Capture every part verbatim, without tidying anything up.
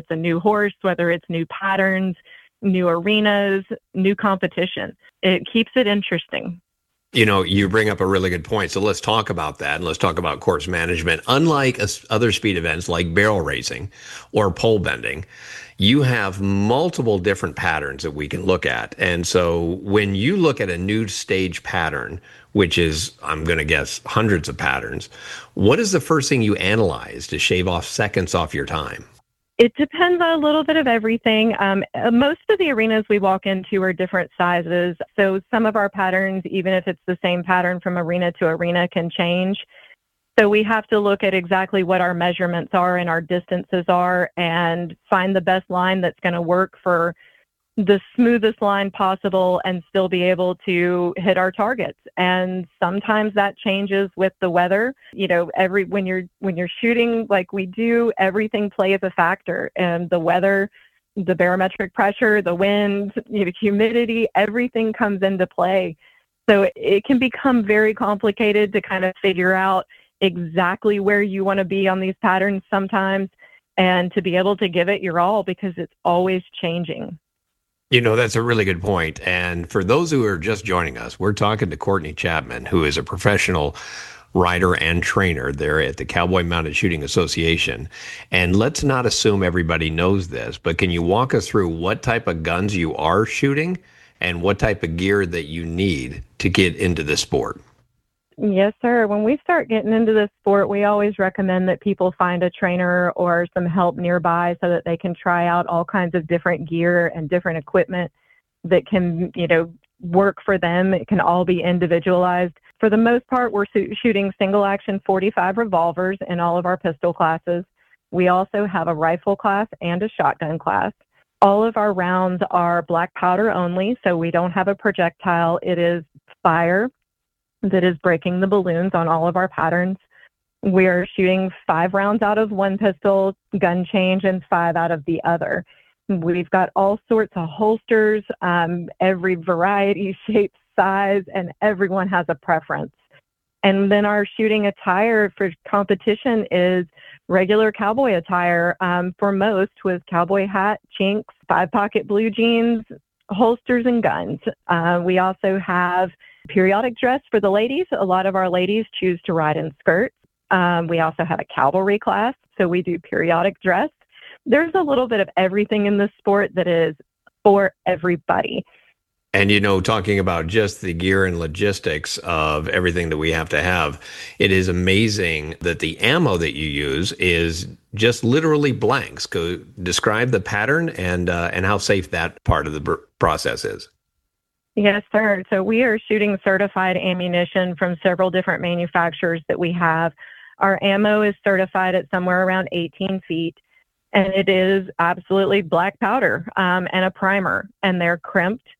it's a new horse, whether it's new patterns, new arenas, new competition. It keeps it interesting. You know, you bring up a really good point. So let's talk about that, and let's talk about course management. Unlike other speed events like barrel racing or pole bending, you have multiple different patterns that we can look at. And so when you look at a new stage pattern, which is, I'm going to guess, hundreds of patterns, what is the first thing you analyze to shave off seconds off your time? It depends on a little bit of everything. Um, most of the arenas we walk into are different sizes. So some of our patterns, even if it's the same pattern from arena to arena, can change. So we have to look at exactly what our measurements are and our distances are and find the best line that's going to work for the smoothest line possible and still be able to hit our targets. And sometimes that changes with the weather. You know, every when you're when you're shooting like we do, everything plays a factor. And the weather, the barometric pressure, the wind, you know, humidity, everything comes into play. So it can become very complicated to kind of figure out exactly where you want to be on these patterns sometimes, and to be able to give it your all because it's always changing. You know, that's a really good point. And for those who are just joining us, we're talking to Courtney Chapman, who is a professional rider and trainer there at the Cowboy Mounted Shooting Association. And let's not assume everybody knows this, but can you walk us through what type of guns you are shooting and what type of gear that you need to get into the sport? Yes, sir. When we start getting into this sport, we always recommend that people find a trainer or some help nearby so that they can try out all kinds of different gear and different equipment that can, you know, work for them. It can all be individualized. For the most part, we're shooting single action forty-five revolvers in all of our pistol classes. We also have a rifle class and a shotgun class. All of our rounds are black powder only, so we don't have a projectile. It is fire that is breaking the balloons on all of our patterns. We're shooting five rounds out of one pistol, gun change, and five out of the other. We've got all sorts of holsters, um, every variety, shape, size, and everyone has a preference. And then our shooting attire for competition is regular cowboy attire um, for most, with cowboy hat, chinks, five-pocket blue jeans, holsters, and guns. Uh, we also have periodic dress for the ladies. A lot of our ladies choose to ride in skirts. Um, we also have a cavalry class, so we do periodic dress. There's a little bit of everything in this sport that is for everybody. And, you know, talking about just the gear and logistics of everything that we have to have, it is amazing that the ammo that you use is just literally blanks. Go describe the pattern and uh, and how safe that part of the br- process is. Yes, sir. So we are shooting certified ammunition from several different manufacturers that we have. Our ammo is certified at somewhere around eighteen feet, and it is absolutely black powder um, and a primer, and they're crimped.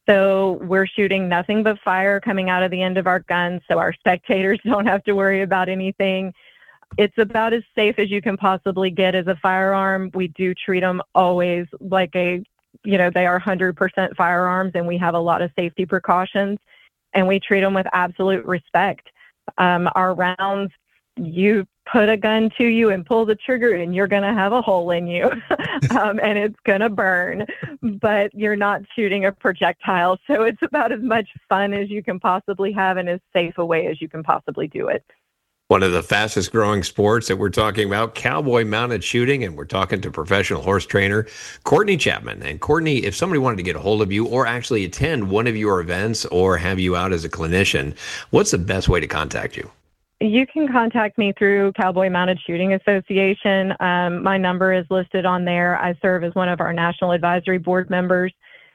So we're shooting nothing but fire coming out of the end of our guns, so our spectators don't have to worry about anything. It's about as safe as you can possibly get as a firearm. We do treat them always like a you know, they are one hundred percent firearms, and we have a lot of safety precautions, and we treat them with absolute respect. Um, our rounds, you put a gun to you and pull the trigger, and you're going to have a hole in you, um, and it's going to burn, but you're not shooting a projectile. So it's about as much fun as you can possibly have and as safe a way as you can possibly do it. One of the fastest growing sports that we're talking about, cowboy mounted shooting, and we're talking to professional horse trainer Courtney Chapman. And Courtney, if somebody wanted to get a hold of you or actually attend one of your events or have you out as a clinician, what's the best way to contact you? You can contact me through Cowboy Mounted Shooting Association. Um, my number is listed on there. I serve as one of our National Advisory Board members.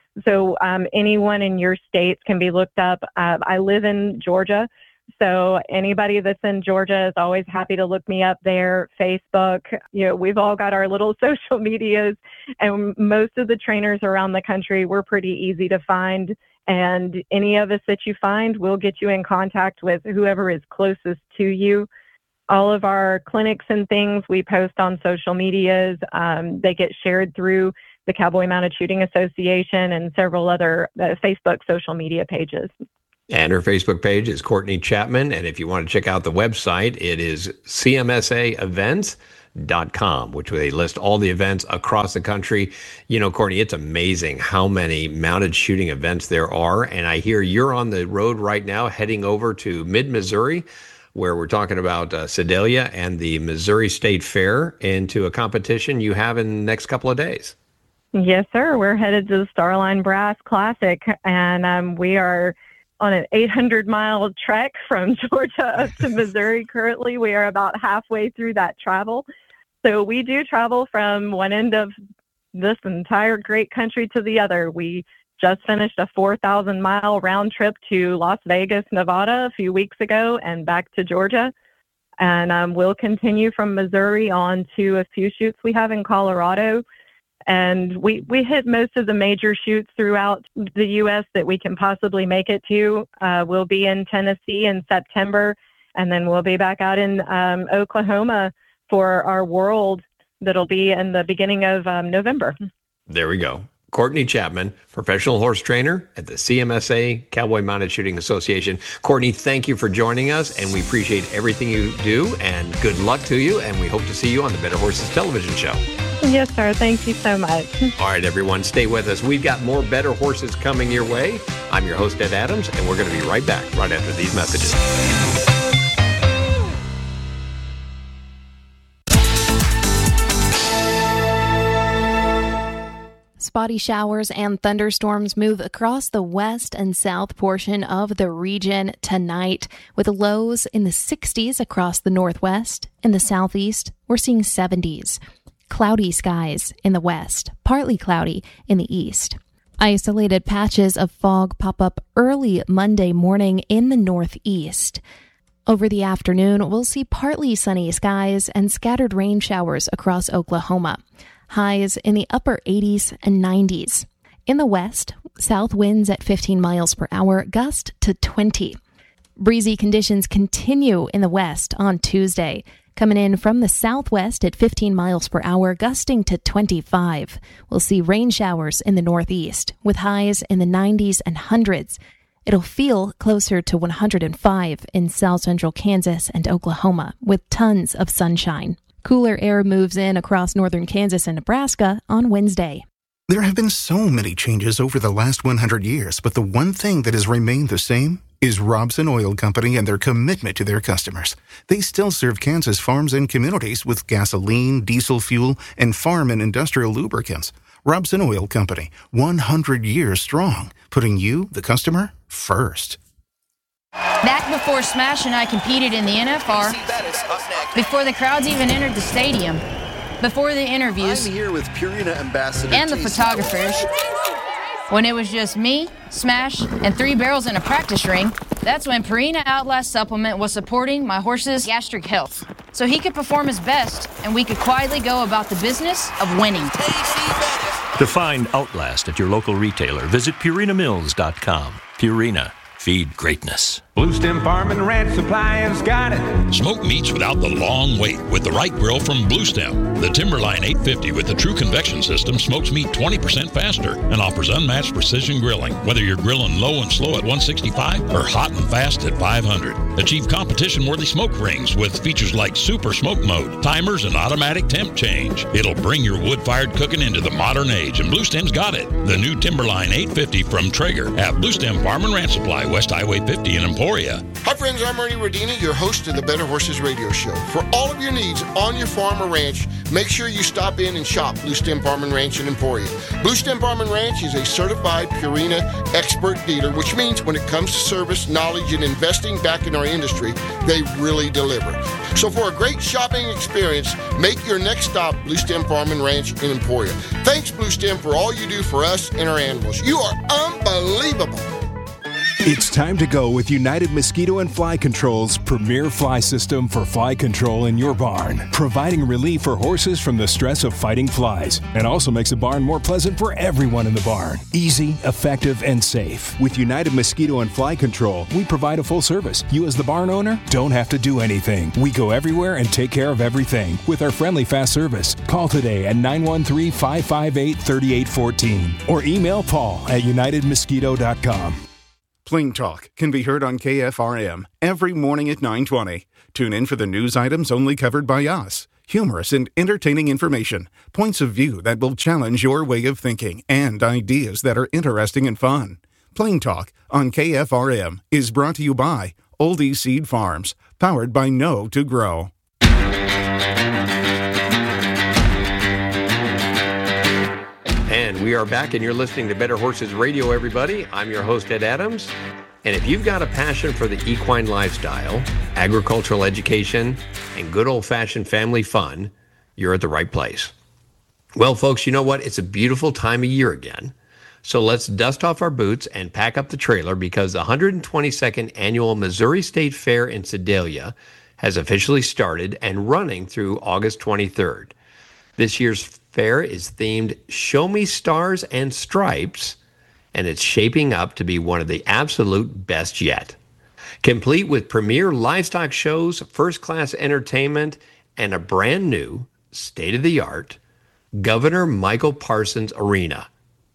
So um, anyone in your states can be looked up. Uh, I live in Georgia. So anybody that's in Georgia is always happy to look me up there. Facebook, you know, we've all got our little social medias, and most of the trainers around the country, we're pretty easy to find. And any of us that you find, we'll get you in contact with whoever is closest to you. All of our clinics and things we post on social medias. Um, they get shared through the Cowboy Mounted Shooting Association and several other uh, Facebook social media pages. And her Facebook page is Courtney Chapman. And if you want to check out the website, it is C M S A events dot com, which they list all the events across the country. You know, Courtney, it's amazing how many mounted shooting events there are. And I hear you're on the road right now heading over to mid-Missouri, where we're talking about uh, Sedalia and the Missouri State Fair into a competition you have in the next couple of days. Yes, sir. We're headed to the Starline Brass Classic, and um, we are on an eight hundred mile trek from Georgia up to Missouri. Currently, we are about halfway through that travel. So we do travel from one end of this entire great country to the other. We just finished a four thousand mile round trip to Las Vegas, Nevada a few weeks ago and back to Georgia. And um, we'll continue from Missouri on to a few shoots we have in Colorado. And we, we hit most of the major shoots throughout the U S that we can possibly make it to. Uh, we'll be in Tennessee in September, and then we'll be back out in um, Oklahoma for our World that'll be in the beginning of um, November. There we go. Courtney Chapman, professional horse trainer at the C M S A, Cowboy Mounted Shooting Association. Courtney, thank you for joining us, and we appreciate everything you do, and good luck to you, and we hope to see you on the Better Horses television show. Yes, sir. Thank you so much. All right, everyone, stay with us. We've got more Better Horses coming your way. I'm your host, Ed Adams, and we're going to be right back right after these messages. Spotty showers and thunderstorms move across the west and south portion of the region tonight, with lows in the sixties across the northwest. In the southeast, we're seeing seventies. Cloudy skies in the west, partly cloudy in the east. Isolated patches of fog pop up early Monday morning in the northeast. Over the afternoon, we'll see partly sunny skies and scattered rain showers across Oklahoma. Highs in the upper eighties and nineties. In the west, south winds at fifteen miles per hour, gust to twenty. Breezy conditions continue in the west on Tuesday, coming in from the southwest at fifteen miles per hour, gusting to twenty-five. We'll see rain showers in the northeast, with highs in the nineties and hundreds. It'll feel closer to one hundred five in south central Kansas and Oklahoma, with tons of sunshine. Cooler air moves in across northern Kansas and Nebraska on Wednesday. There have been so many changes over the last one hundred years, but the one thing that has remained the same is Robson Oil Company and their commitment to their customers. They still serve Kansas farms and communities with gasoline, diesel fuel, and farm and industrial lubricants. Robson Oil Company, one hundred years strong, putting you, the customer, first. Back before Smash and I competed in the N F R, before the crowds even entered the stadium, before the interviews, I'm here with Purina Ambassador and the photographers, when it was just me, Smash, and three barrels in a practice ring, that's when Purina Outlast Supplement was supporting my horse's gastric health, so he could perform his best and we could quietly go about the business of winning. To find Outlast at your local retailer, visit Purina Mills dot com. Purina. Feed greatness. Blue Stem Farm and Ranch Supply has got it. Smoke meats without the long wait with the right grill from Blue Stem. The Timberline eight fifty with the true convection system smokes meat twenty percent faster and offers unmatched precision grilling. Whether you're grilling low and slow at one sixty-five or hot and fast at five hundred. Achieve competition-worthy smoke rings with features like Super Smoke Mode, timers, and automatic temp change. It'll bring your wood-fired cooking into the modern age, and Blue Stem's got it. The new Timberline eight fifty from Traeger at Blue Stem Farm and Ranch Supply, West Highway fifty in Emporia. Hi friends, I'm Ernie Rodina, your host of the Better Horses Radio Show. For all of your needs on your farm or ranch, make sure you stop in and shop Blue Stem Farm and Ranch in Emporia. Blue Stem Farm and Ranch is a certified Purina expert dealer, which means when it comes to service, knowledge, and investing back in our industry, they really deliver. So for a great shopping experience, make your next stop Blue Stem Farm and Ranch in Emporia. Thanks, Blue Stem, for all you do for us and our animals. You are unbelievable. It's time to go with United Mosquito and Fly Control's premier fly system for fly control in your barn, providing relief for horses from the stress of fighting flies, and also makes the barn more pleasant for everyone in the barn. Easy, effective, and safe. With United Mosquito and Fly Control, we provide a full service. You as the barn owner don't have to do anything. We go everywhere and take care of everything with our friendly fast service. Call today at nine one three, five five eight, three eight one four or email Paul at united mosquito dot com. Plain Talk can be heard on K F R M every morning at nine twenty. Tune in for the news items only covered by us. humorous and entertaining information, points of view that will challenge your way of thinking, and ideas that are interesting and fun. Plain Talk on K F R M is brought to you by Oldie Seed Farms, powered by Know to Grow. And we are back, and you're listening to Better Horses Radio, everybody. I'm your host, Ed Adams. And if you've got a passion for the equine lifestyle, agricultural education, and good old-fashioned family fun, you're at the right place. Well, folks, you know what? It's a beautiful time of year again. So let's dust off our boots and pack up the trailer, because the one hundred twenty-second Annual Missouri State Fair in Sedalia has officially started and running through August twenty-third. This year's fair is themed Show Me Stars and Stripes, and it's shaping up to be one of the absolute best yet. Complete with premier livestock shows, first-class entertainment, and a brand new, state-of-the-art Governor Michael Parsons Arena.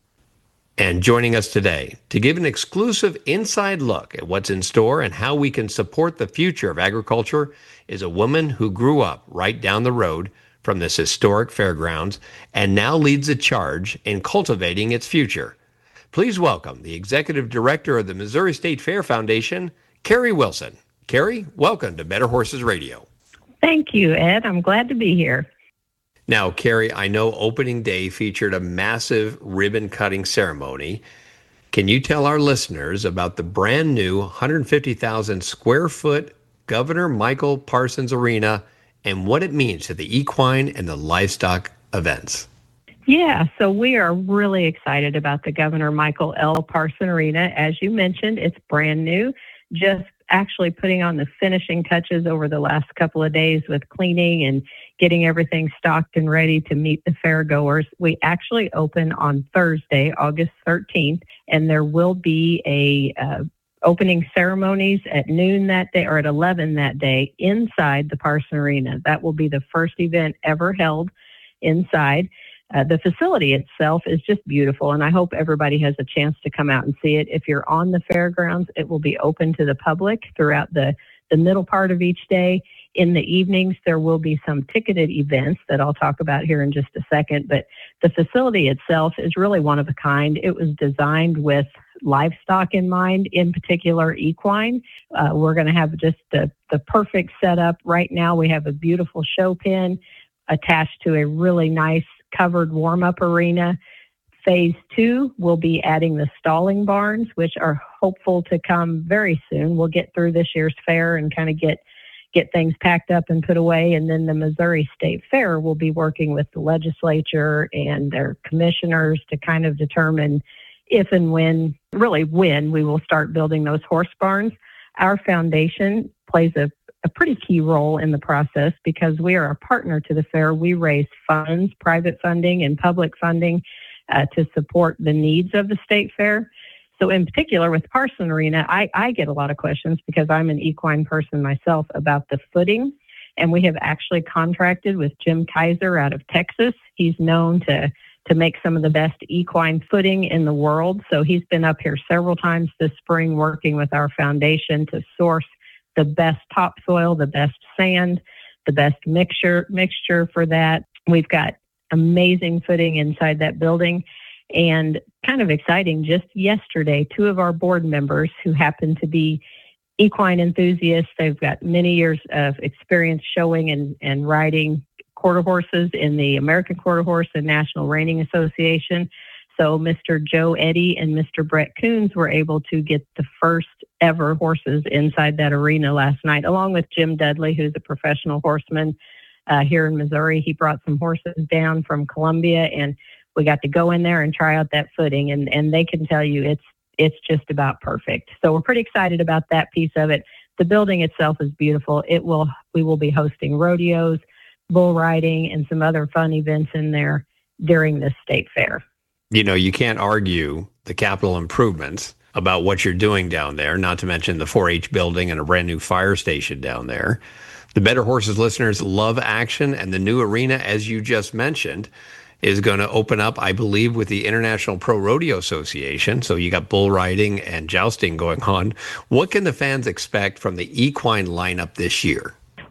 And joining us today to give an exclusive inside look at what's in store and how we can support the future of agriculture is a woman who grew up right down the road from this historic fairgrounds and now leads the charge in cultivating its future. Please welcome the Executive Director of the Missouri State Fair Foundation, Carrie Wilson. Carrie, welcome to Better Horses Radio. Thank you, Ed. I'm glad to be here. Now, Carrie, I know opening day featured a massive ribbon-cutting ceremony. Can you tell our listeners about the brand new one hundred fifty thousand square foot Governor Michael Parsons Arena and what it means to the equine and the livestock events? Yeah, so we are really excited about the Governor Michael L. Parsons Arena. As you mentioned, it's brand new, just actually putting on the finishing touches over the last couple of days with cleaning and getting everything stocked and ready to meet the fair goers. We actually open on Thursday, August thirteenth, and there will be a uh, opening ceremonies at noon that day, or at eleven that day, inside the Parsons Arena. That will be the first event ever held inside. Uh, the facility itself is just beautiful, and I hope everybody has a chance to come out and see it. If you're on the fairgrounds, it will be open to the public throughout the, the middle part of each day. In the evenings, there will be some ticketed events that I'll talk about here in just a second, but the facility itself is really one of a kind. It was designed with livestock in mind, in particular equine. Uh, we're going to have just the, the perfect setup. Right now, we have a beautiful show pen attached to a really nice covered warm-up arena. Phase two will be adding the stalling barns, which are hopeful to come very soon. We'll get through this year's fair and kind of get get things packed up and put away. And then the Missouri State Fair will be working with the legislature and their commissioners to kind of determine if and when, really when, we will start building those horse barns. Our foundation plays a, a pretty key role in the process because we are a partner to the fair. We raise funds, private funding and public funding uh, to support the needs of the state fair. So in particular with Parsons Arena, I, I get a lot of questions because I'm an equine person myself about the footing. And we have actually contracted with Jim Kaiser out of Texas. He's known to, to make some of the best equine footing in the world. So he's been up here several times this spring working with our foundation to source the best topsoil, the best sand, the best mixture mixture for that. We've got amazing footing inside that building. And kind of exciting, just yesterday, two of our board members who happen to be equine enthusiasts, they've got many years of experience showing and, and riding quarter horses in the American Quarter Horse and National Reining Association. So Mister Joe Eddy and Mister Brett Coons were able to get the first ever horses inside that arena last night, along with Jim Dudley, who's a professional horseman uh, here in Missouri. He brought some horses down from Columbia, and we got to go in there and try out that footing, and, and they can tell you it's it's just about perfect. So we're pretty excited about that piece of it. The building itself is beautiful. It will we will be hosting rodeos, bull riding, and some other fun events in there during this state fair. You know, you can't argue the capital improvements about what you're doing down there, not to mention the four H building and a brand new fire station down there. The Better Horses listeners love action, and the new arena, as you just mentioned, is going to open up, I believe, with the International Pro Rodeo Association. So you got bull riding and jousting going on. What can the fans expect from the equine lineup this year?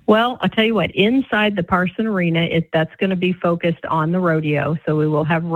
Well, I'll tell you what, inside the Parson Arena, it, that's going to be focused on the rodeo. So we will have